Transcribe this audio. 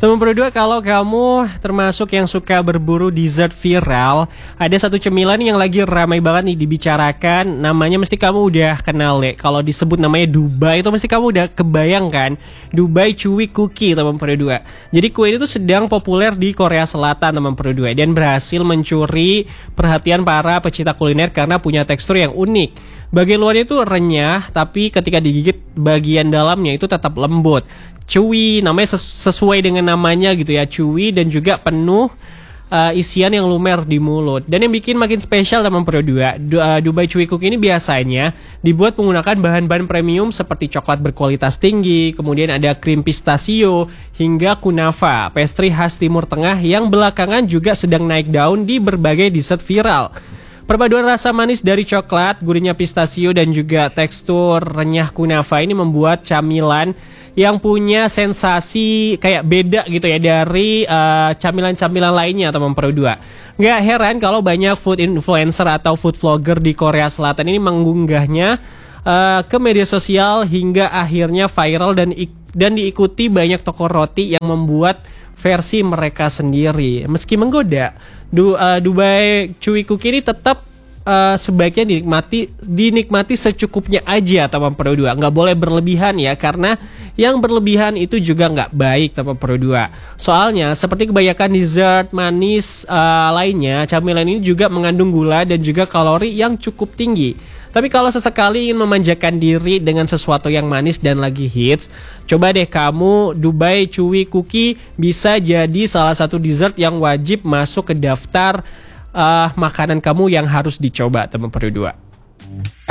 Teman berdua, kalau kamu termasuk yang suka berburu dessert viral, ada satu cemilan yang lagi ramai banget nih dibicarakan. Namanya mesti kamu udah kenal deh. Kalau disebut namanya Dubai itu mesti kamu udah kebayang kan? Dubai Chewy Cookie, teman berdua. Jadi kue itu sedang populer di Korea Selatan, teman berdua, dan berhasil mencuri perhatian para pecinta kuliner karena punya tekstur yang unik. Bagian luarnya itu renyah, tapi ketika digigit bagian dalamnya itu tetap lembut. Chewy, namanya sesuai dengan namanya gitu ya, chewy, dan juga penuh isian yang lumer di mulut. Dan yang bikin makin spesial teman berdua, Dubai Chewy Cookie ini biasanya dibuat menggunakan bahan-bahan premium seperti coklat berkualitas tinggi, kemudian ada krim pistachio, hingga kunafa, pastry khas Timur Tengah yang belakangan juga sedang naik daun di berbagai dessert viral. Perpaduan rasa manis dari coklat, gurihnya pistachio, dan juga tekstur renyah kunafa ini membuat camilan yang punya sensasi kayak beda gitu ya dari camilan-camilan lainnya, teman berdua. Nggak heran kalau banyak food influencer atau food vlogger di Korea Selatan ini mengunggahnya ke media sosial hingga akhirnya viral dan diikuti banyak toko roti yang membuat versi mereka sendiri. Meski menggoda, Dubai Chewy Cookie ini tetap sebaiknya dinikmati secukupnya aja, teman berdua. Nggak boleh berlebihan ya, karena yang berlebihan itu juga nggak baik, teman berdua. Soalnya seperti kebanyakan dessert manis lainnya, camilan ini juga mengandung gula dan juga kalori yang cukup tinggi. Tapi kalau sesekali ingin memanjakan diri dengan sesuatu yang manis dan lagi hits, coba deh kamu Dubai Chewy Cookie bisa jadi salah satu dessert yang wajib masuk ke daftar makanan kamu yang harus dicoba, teman berdua.